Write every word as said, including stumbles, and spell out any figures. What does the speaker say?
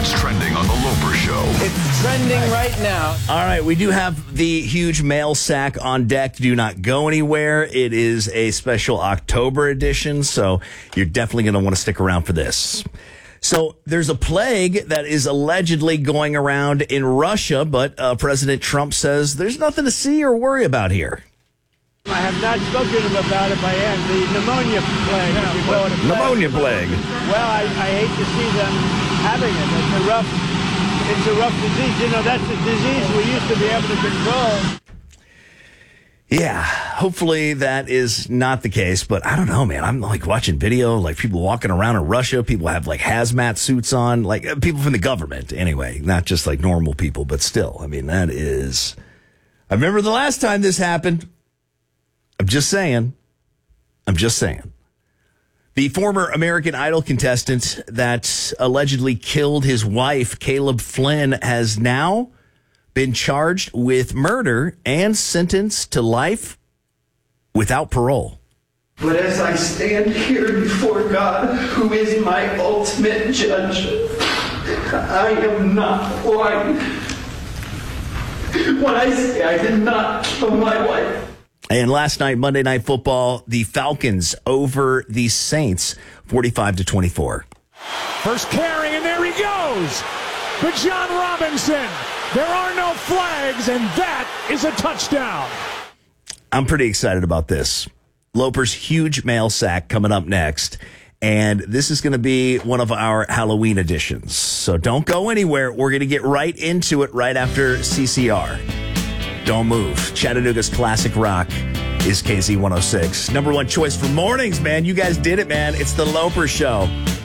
what's trending on The Loper Show. It's trending right now. All right, we do have the huge mail sack on deck. Do not go anywhere. It is a special October edition, so you're definitely going to want to stick around for this. So there's a plague that is allegedly going around in Russia, but uh, President Trump says there's nothing to see or worry about here. I have not spoken to him about it by hand. The pneumonia plague. if you call it a plague. Pneumonia plague. Well, I, I hate to see them having it. It's a rough, it's a rough disease. You know, that's a disease we used to be able to control. Yeah, hopefully that is not the case, but I don't know, man. I'm like watching video, like people walking around in Russia. People have like hazmat suits on, like uh, people from the government anyway, not just like normal people, but still. I mean, that is, I remember the last time this happened. I'm just saying. I'm just saying. The former American Idol contestant that allegedly killed his wife, Caleb Flynn, has now been charged with murder and sentenced to life without parole. But as I stand here before God, who is my ultimate judge, I am not lying when I say I did not kill my wife. And last night, Monday Night Football, the Falcons over the Saints, forty-five to twenty-four. First carry, and there he goes. But John Robinson, there are no flags, and that is a touchdown. I'm pretty excited about this. Loper's huge mail sack coming up next. And this is going to be one of our Halloween editions. So don't go anywhere. We're going to get right into it right after C C R. Don't move. Chattanooga's classic rock is K Z one oh six. Number one choice for mornings, man. You guys did it, man. It's the Loper Show.